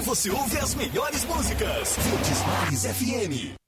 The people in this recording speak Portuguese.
você ouve as melhores músicas. Verdes Mares FM.